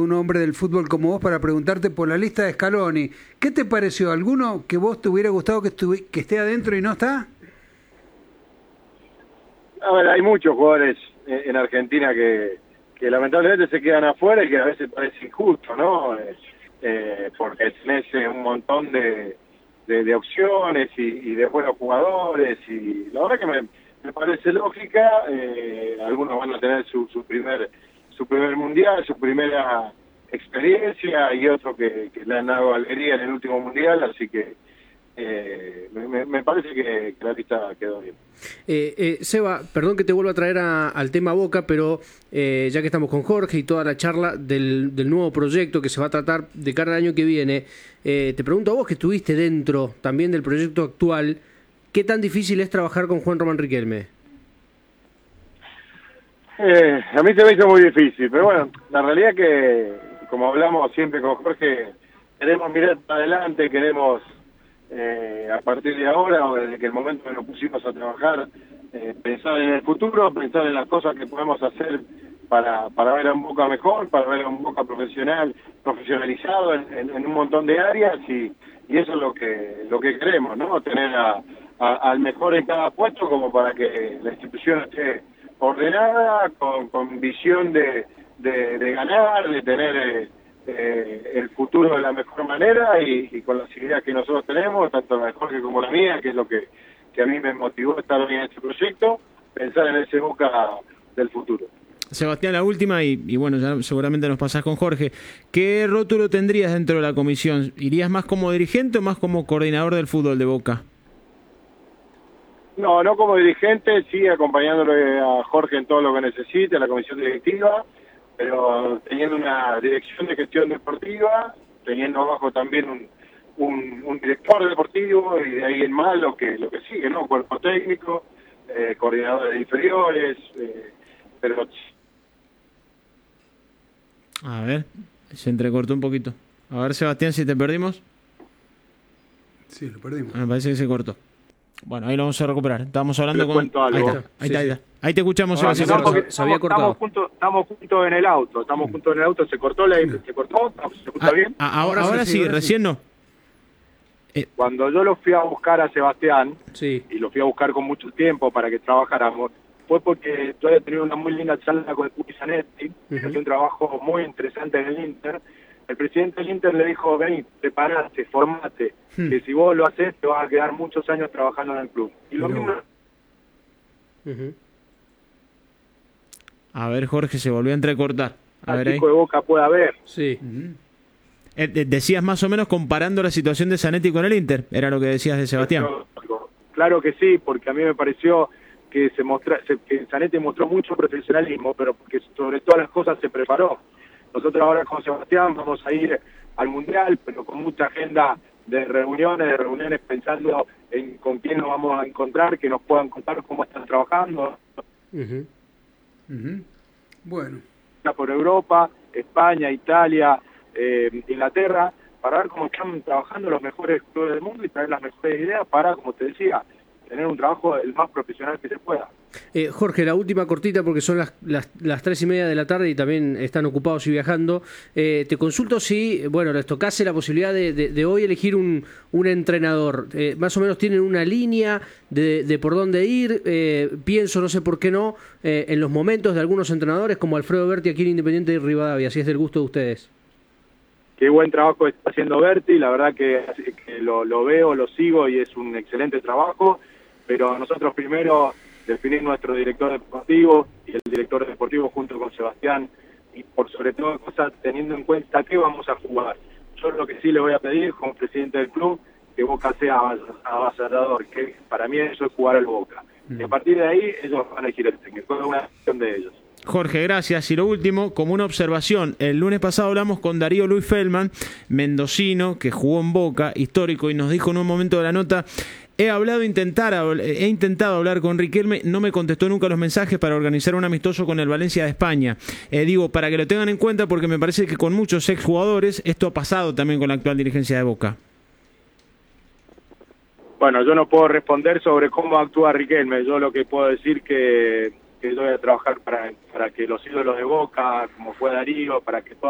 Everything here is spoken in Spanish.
Un hombre del fútbol como vos para preguntarte por la lista de Scaloni. ¿Qué te pareció? ¿Alguno que vos te hubiera gustado que esté adentro y no está? A ver, hay muchos jugadores en Argentina que lamentablemente se quedan afuera y que a veces parece injusto, ¿no? Porque tenés un montón de opciones y de buenos jugadores, y la verdad que me parece lógica. Algunos van a tener su primer mundial, su primera experiencia, y otros que le han dado alegría en el último mundial, así que me parece que la lista quedó bien. Seba, perdón que te vuelva a traer al tema Boca, pero ya que estamos con Jorge y toda la charla del nuevo proyecto que se va a tratar de cara al año que viene, te pregunto a vos, que estuviste dentro también del proyecto actual, ¿qué tan difícil es trabajar con Juan Román Riquelme? A mí se me hizo muy difícil, pero bueno, la realidad es que, como hablamos siempre con Jorge, queremos mirar para adelante, queremos a partir de ahora, o desde que el momento que nos pusimos a trabajar, pensar en el futuro, pensar en las cosas que podemos hacer para ver a un Boca mejor, para ver a un Boca profesionalizado en un montón de áreas, y eso es lo que queremos, ¿no? Tener al mejor en cada puesto, como para que la institución esté ordenada, con visión de ganar, de tener el futuro de la mejor manera, y con las ideas que nosotros tenemos, tanto la de Jorge como la mía, que es lo que a mí me motivó a estar hoy en este proyecto, pensar en ese Boca del futuro. Sebastián, la última, y bueno, ya seguramente nos pasás con Jorge. ¿Qué rótulo tendrías dentro de la comisión? ¿Irías más como dirigente o más como coordinador del fútbol de Boca? No como dirigente, sí acompañándole a Jorge en todo lo que necesite, a la comisión directiva, pero teniendo una dirección de gestión deportiva, teniendo abajo también un director deportivo, y de ahí en más lo que sigue, ¿no? Cuerpo técnico, coordinadores inferiores, pero... A ver, se entrecortó un poquito. A ver, Sebastián, si te perdimos. Sí, lo perdimos. Me parece que se cortó. Bueno, ahí lo vamos a recuperar. Estábamos hablando con... Ahí está. Ahí te escuchamos, Sebastián. Se había cortado. Estamos juntos en el auto. Se cortó ¿se cortó? ¿Se escucha bien? Ahora sí, recién no. Cuando yo lo fui a buscar a Sebastián, sí, y lo fui a buscar con mucho tiempo para que trabajáramos, fue porque yo había tenido una muy linda charla con el Pupi Zanetti, que hacía un trabajo muy interesante en el Inter. El presidente del Inter le dijo: vení, preparate, formate, que si vos lo haces te vas a quedar muchos años trabajando en el club. Y lo mismo... A ver, Jorge, se volvió a entrecortar. A ver, chico de Boca puede haber. Sí. Decías más o menos comparando la situación de Zanetti con el Inter, era lo que decías de Sebastián. Claro que sí, porque a mí me pareció que que Zanetti mostró mucho profesionalismo, pero porque sobre todas las cosas se preparó. Nosotros ahora con Sebastián vamos a ir al Mundial, pero con mucha agenda de reuniones pensando en con quién nos vamos a encontrar, que nos puedan contar cómo están trabajando. Bueno. Por Europa, España, Italia, Inglaterra, para ver cómo están trabajando los mejores clubes del mundo y traer las mejores ideas para, como te decía, tener un trabajo el más profesional que se pueda. Jorge, la última cortita, porque son las 3:30 de la tarde y también están ocupados y viajando. Te consulto si, bueno, les tocase la posibilidad de hoy elegir un entrenador. Más o menos tienen una línea de por dónde ir. Pienso, no sé por qué no, en los momentos de algunos entrenadores como Alfredo Berti aquí en Independiente de Rivadavia, si es del gusto de ustedes. Qué buen trabajo está haciendo Berti, la verdad que lo veo, lo sigo y es un excelente trabajo, pero nosotros primero definir nuestro director deportivo y el director deportivo junto con Sebastián, y por sobre todo cosas teniendo en cuenta qué vamos a jugar. Yo lo que sí le voy a pedir como presidente del club, que Boca sea avasallador, que para mí eso es jugar al Boca. Y a partir de ahí ellos van a elegir el técnico, es una decisión de ellos. Jorge, gracias. Y lo último, como una observación, el lunes pasado hablamos con Darío Luis Feldman, mendocino, que jugó en Boca, histórico, y nos dijo en un momento de la nota: he intentado hablar con Riquelme, no me contestó nunca los mensajes para organizar un amistoso con el Valencia de España. Digo, para que lo tengan en cuenta, porque me parece que con muchos exjugadores esto ha pasado también con la actual dirigencia de Boca. Bueno, yo no puedo responder sobre cómo actúa Riquelme. Yo lo que puedo decir que yo voy a trabajar para que los ídolos de Boca, como fue Darío, para que